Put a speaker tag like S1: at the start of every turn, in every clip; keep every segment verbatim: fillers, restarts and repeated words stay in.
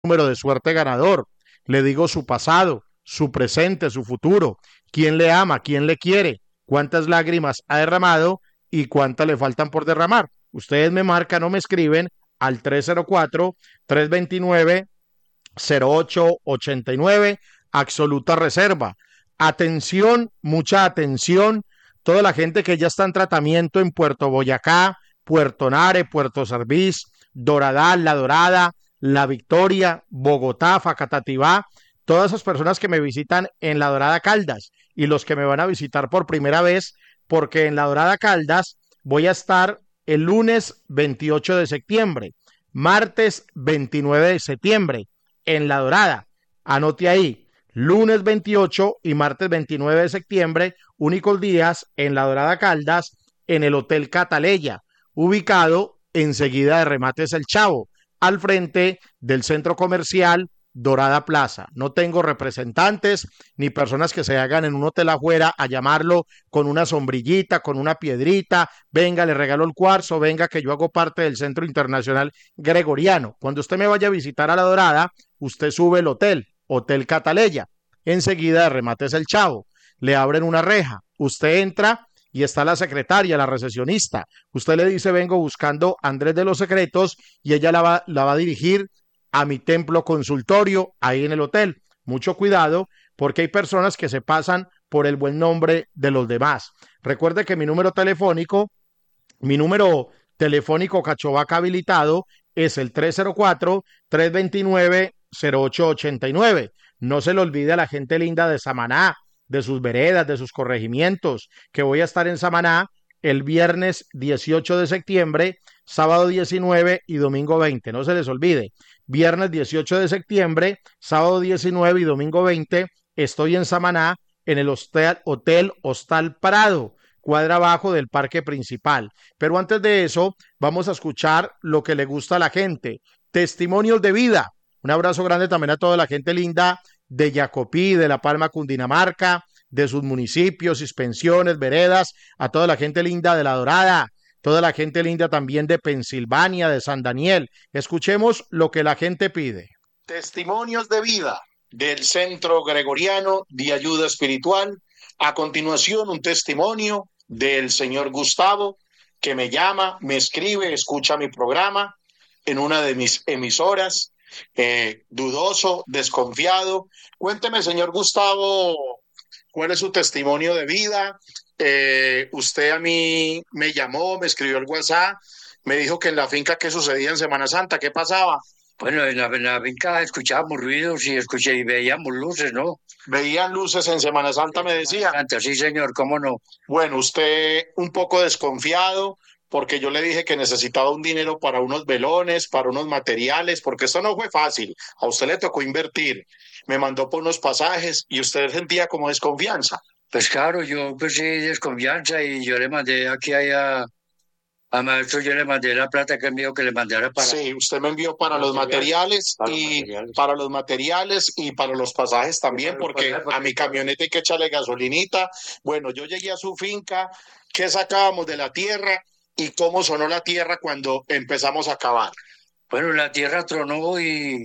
S1: número de suerte ganador. Le digo su pasado, su presente, su futuro, quién le ama, quién le quiere, cuántas lágrimas ha derramado y cuántas le faltan por derramar. Ustedes me marcan o me escriben al tres cero cuatro, tres dos nueve, cero ocho ocho nueve, absoluta reserva. Atención, mucha atención, toda la gente que ya está en tratamiento en Puerto Boyacá, Puerto Nare, Puerto Serviz, Doradal, La Dorada, La Victoria, Bogotá, Facatativá, todas esas personas que me visitan en La Dorada Caldas y los que me van a visitar por primera vez, porque en La Dorada Caldas voy a estar el lunes veintiocho de septiembre, martes veintinueve de septiembre, en La Dorada. Anote ahí, lunes veintiocho y martes veintinueve de septiembre, únicos días en La Dorada Caldas, en el Hotel Cataleya, ubicado enseguida de Remates El Chavo, al frente del centro comercial Dorada Plaza. No tengo representantes ni personas que se hagan en un hotel afuera a llamarlo con una sombrillita, con una piedrita, venga, le regalo el cuarzo, venga, que yo hago parte del Centro Internacional Gregoriano. Cuando usted me vaya a visitar a La Dorada, usted sube el hotel, Hotel Cataleya, enseguida de Remates El Chavo, le abren una reja, usted entra y está la secretaria, la recepcionista. Usted le dice, vengo buscando a Andrés de los Secretos y ella la va, la va a dirigir a mi templo consultorio ahí en el hotel. Mucho cuidado porque hay personas que se pasan por el buen nombre de los demás. Recuerde que mi número telefónico, mi número telefónico Cachovaca habilitado es el tres cero cuatro, tres dos nueve, cero ocho ocho nueve. No se le olvide a la gente linda de Samaná, de sus veredas, de sus corregimientos, que voy a estar en Samaná el viernes dieciocho de septiembre, sábado diecinueve y domingo veinte. No se les olvide, viernes dieciocho de septiembre, sábado diecinueve y domingo veinte, estoy en Samaná, en el Hostel, Hotel Hostal Prado, cuadra abajo del parque principal. Pero antes de eso, vamos a escuchar lo que le gusta a la gente, testimonios de vida. Un abrazo grande también a toda la gente linda de Jacopí, de La Palma, Cundinamarca, de sus municipios, suspensiones, veredas, a toda la gente linda de La Dorada, toda la gente linda también de Pensilvania, de San Daniel. Escuchemos lo que la gente pide. Testimonios de vida del Centro Gregoriano de Ayuda Espiritual. A continuación, un testimonio del señor Gustavo, que me llama, me escribe, escucha mi programa en una de mis emisoras, eh, dudoso, desconfiado. Cuénteme, señor Gustavo, ¿cuál es su testimonio de vida? Eh, usted a mí me llamó, me escribió el WhatsApp, me dijo que en la finca qué sucedía en Semana Santa, ¿qué pasaba?
S2: Bueno, en la, en la finca escuchábamos ruidos y escuché y veíamos luces, ¿no?
S1: Veían luces en Semana Santa, me decía.
S2: Santa, sí, señor, ¿cómo no?
S1: Bueno, usted un poco desconfiado porque yo le dije que necesitaba un dinero para unos velones, para unos materiales, porque esto no fue fácil. A usted le tocó invertir. Me mandó por unos pasajes y usted sentía como desconfianza.
S2: Pues claro, yo pues sí, desconfianza y yo le mandé aquí allá a maestro, yo le mandé la plata que me dijo que le mandara para...
S1: Sí, usted me envió para los materiales
S2: para los
S1: y
S2: materiales.
S1: para los materiales y para los pasajes también, porque a mi camioneta hay que echarle gasolinita. Bueno, yo llegué a su finca, ¿qué sacábamos de la tierra y cómo sonó la tierra cuando empezamos a cavar?
S2: Bueno, la tierra tronó y,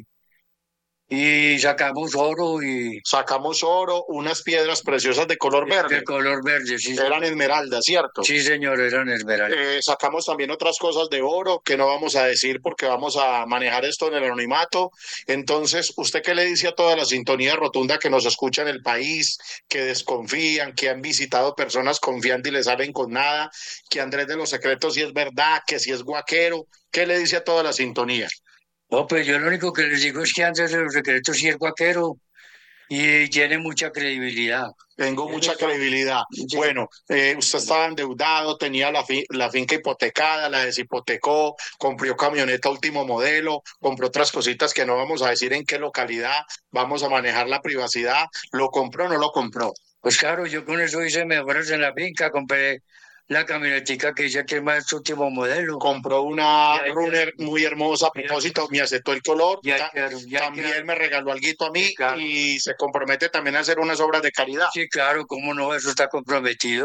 S2: y sacamos oro y...
S1: Sacamos oro, unas piedras preciosas de color verde.
S2: De color verde, sí.
S1: Eran esmeraldas, ¿cierto?
S2: Sí, señor, eran esmeraldas.
S1: Eh, sacamos también otras cosas de oro que no vamos a decir porque vamos a manejar esto en el anonimato. Entonces, ¿usted qué le dice a toda la sintonía rotunda que nos escucha en el país, que desconfían, que han visitado personas confiando y le salen con nada, que Andrés de los Secretos sí es verdad, que sí es guaquero? ¿Qué le dice a toda la sintonía?
S2: No, pues yo lo único que les digo es que Andrés de los Secretos sí es guaquero y tiene mucha credibilidad.
S1: Tengo mucha credibilidad. Sí. Bueno, eh, usted estaba endeudado, tenía la, fi la finca hipotecada, la deshipotecó, compró camioneta último modelo, compró otras cositas que no vamos a decir en qué localidad, vamos a manejar la privacidad. ¿Lo compró o no lo compró?
S2: Pues claro, yo con eso hice mejoras en la finca, compré la camionetica que dice que es más último modelo.
S1: Compró una Runner muy hermosa, a propósito, me aceptó el color,
S2: ya, ya, ya,
S1: también
S2: ya.
S1: me regaló alguito a mí,
S2: Sí, claro.
S1: y se compromete también a hacer unas obras de caridad.
S2: Sí, claro, cómo no, eso está comprometido.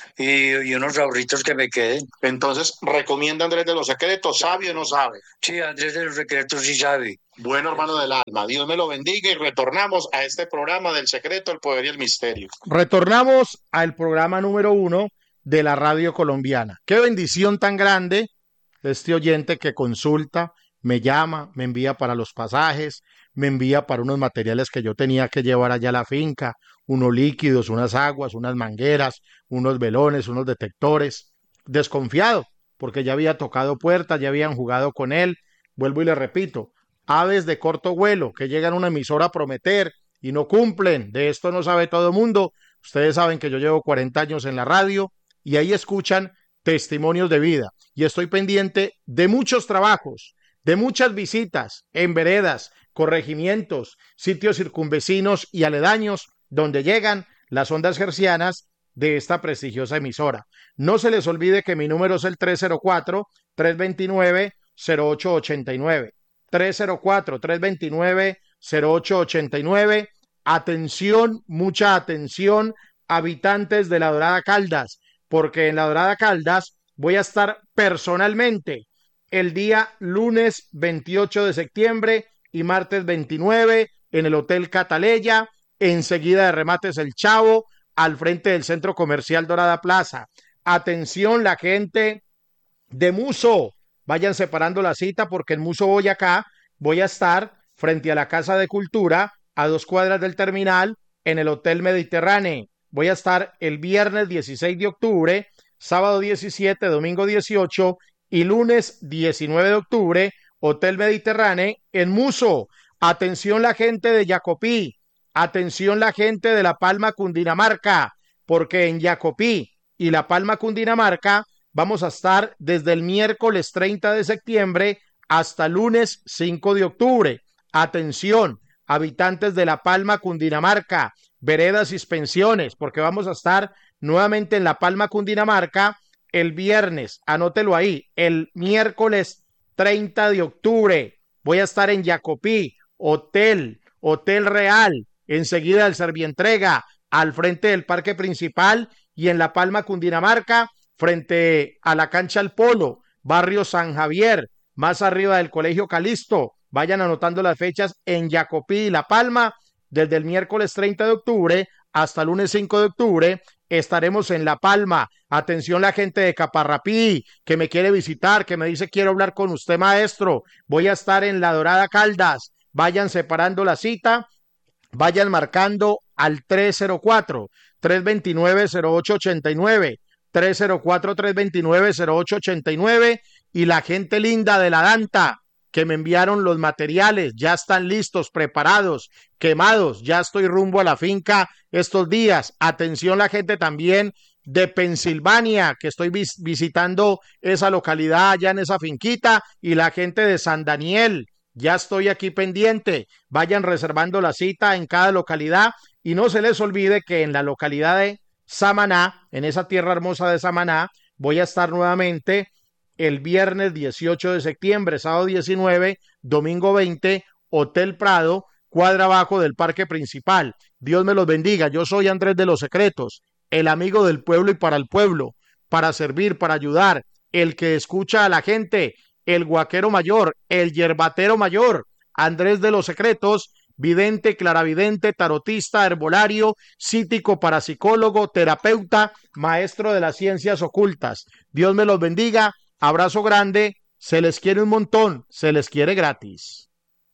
S2: y, y unos ahorritos que me queden.
S1: Entonces, recomienda Andrés de los Secretos, ¿sabe o no sabe?
S2: Sí, Andrés de los Secretos sí sabe.
S1: Bueno, hermano del alma, Dios me lo bendiga y retornamos a este programa del secreto, el poder y el misterio. Retornamos al programa número uno de la radio colombiana. Qué bendición tan grande este oyente que consulta, me llama, me envía para los pasajes, me envía para unos materiales que yo tenía que llevar allá a la finca, unos líquidos, unas aguas, unas mangueras, unos velones, unos detectores. Desconfiado, porque ya había tocado puertas, ya habían jugado con él. Vuelvo y le repito, aves de corto vuelo que llegan a una emisora a prometer y no cumplen. De esto no sabe todo el mundo. Ustedes saben que yo llevo cuarenta años en la radio y ahí escuchan testimonios de vida. Y estoy pendiente de muchos trabajos, de muchas visitas en veredas, corregimientos, sitios circunvecinos y aledaños donde llegan las ondas hercianas de esta prestigiosa emisora. No se les olvide que mi número es el tres cero cuatro, tres dos nueve, cero ocho ocho nueve. tres cero cuatro, tres dos nueve, cero ocho ocho nueve. Atención, mucha atención, habitantes de La Dorada Caldas, porque en La Dorada Caldas voy a estar personalmente el día lunes veintiocho de septiembre y martes veintinueve en el Hotel Cataleya, enseguida de Remates El Chavo, al frente del Centro Comercial Dorada Plaza. Atención, la gente de Muso, vayan separando la cita porque en Muso Boyacá voy a estar frente a la Casa de Cultura, a dos cuadras del terminal, en el Hotel Mediterráneo. Voy a estar el viernes dieciséis de octubre, sábado diecisiete, domingo dieciocho y lunes diecinueve de octubre, Hotel Mediterráneo en Muso. Atención la gente de Jacopí, atención la gente de La Palma, Cundinamarca, porque en Jacopí y La Palma, Cundinamarca, vamos a estar desde el miércoles treinta de septiembre hasta lunes cinco de octubre. Atención, habitantes de La Palma, Cundinamarca, veredas y pensiones, porque vamos a estar nuevamente en La Palma, Cundinamarca, el viernes, anótelo ahí, el miércoles treinta de octubre, voy a estar en Jacopí, Hotel, Hotel Real, enseguida del Servientrega, al frente del parque principal, y en La Palma, Cundinamarca, frente a la cancha El Polo, barrio San Javier, más arriba del Colegio Calisto. Vayan anotando las fechas en Jacopí y La Palma, desde el miércoles treinta de octubre hasta el lunes cinco de octubre, estaremos en La Palma. Atención la gente de Caparrapí, que me quiere visitar, que me dice quiero hablar con usted, maestro. Voy a estar en La Dorada Caldas. Vayan separando la cita, vayan marcando al tres cero cuatro, tres dos nueve, cero ocho ocho nueve, tres cero cuatro, tres dos nueve, cero ocho ocho nueve, y la gente linda de La Danta, que me enviaron los materiales, ya están listos, preparados, quemados, ya estoy rumbo a la finca estos días. Atención la gente también de Pensilvania, que estoy vis- visitando esa localidad allá en esa finquita, y la gente de San Daniel, ya estoy aquí pendiente. Vayan reservando la cita en cada localidad y no se les olvide que en la localidad de Samaná, en esa tierra hermosa de Samaná, voy a estar nuevamente el viernes dieciocho de septiembre, sábado diecinueve, domingo veinte, Hotel Prado, cuadra abajo del parque principal. Dios me los bendiga. Yo soy Andrés de los Secretos, el amigo del pueblo y para el pueblo, para servir, para ayudar, el que escucha a la gente, el guaquero mayor, el yerbatero mayor, Andrés de los Secretos, vidente, claravidente, tarotista, herbolario, psíquico, parapsicólogo, terapeuta, maestro de las ciencias ocultas. Dios me los bendiga. Abrazo grande, se les quiere un montón, se les quiere gratis.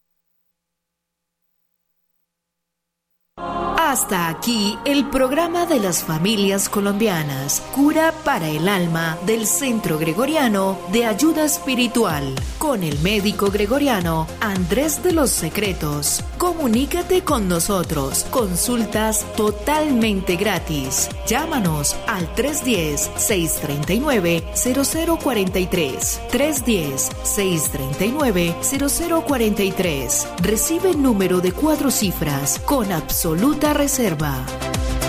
S3: Hasta aquí el programa de las familias colombianas, Cura para el Alma del Centro Gregoriano de Ayuda Espiritual, con el médico gregoriano Andrés de los Secretos. Comunícate con nosotros, consultas totalmente gratis. Llámanos al tres uno cero, seis tres nueve, cero cero cuatro tres, tres uno cero, seis tres nueve, cero cero cuatro tres. Recibe el número de cuatro cifras con absoluta reserva.